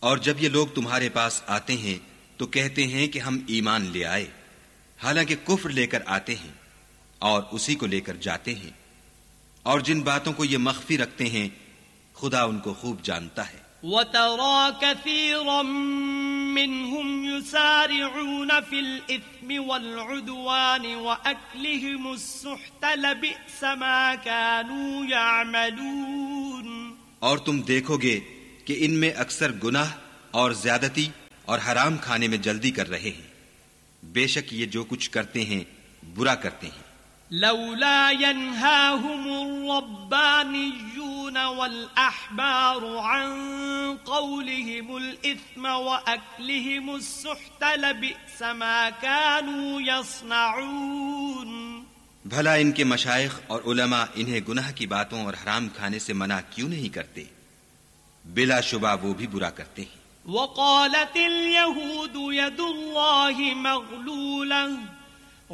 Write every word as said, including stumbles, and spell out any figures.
اور جب یہ لوگ تمہارے پاس آتے ہیں تو کہتے ہیں کہ ہم ایمان لے آئے، حالانکہ کفر لے کر آتے ہیں اور اسی کو لے کر جاتے ہیں، اور جن باتوں کو یہ مخفی رکھتے ہیں خدا ان کو خوب جانتا ہے۔ وَتَرَى كَثِيرًا مِّنْهُمْ يُسَارِعُونَ فِي الْإِثْمِ وَالْعُدْوَانِ وَأَكْلِهِمُ السُّحْتَ لَبِئْسَ مَا كَانُوا يَعْمَلُونَ۔ اور تم دیکھو گے کہ ان میں اکثر گناہ اور زیادتی اور حرام کھانے میں جلدی کر رہے ہیں، بے شک یہ جو کچھ کرتے ہیں برا کرتے ہیں۔ لولا ينهاهم الربانيون والأحبار عن قولهم الإثم وأكلهم السحت لبئس ما كانوا يصنعون۔ بھلا ان کے مشائخ اور علماء انہیں گناہ کی باتوں اور حرام کھانے سے منع کیوں نہیں کرتے؟ بلا شبہ وہ بھی برا کرتے ہیں۔ وقالت اليهود يد الله مغلولة